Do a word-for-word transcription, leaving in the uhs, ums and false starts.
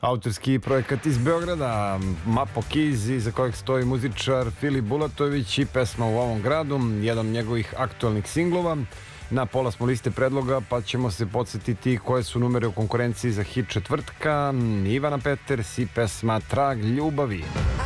Autorski projekat iz Beograda, Mapo Keys, iza kojeg stoji muzičar Filip Bulatović i pesma U ovom gradu, jedan od njegovih aktualnih singlova. Na pola smo liste predloga, pa ćemo se podsjetiti koje su numere u konkurenciji za hit četvrtka. Ivana Peters i pesma Trag ljubavi.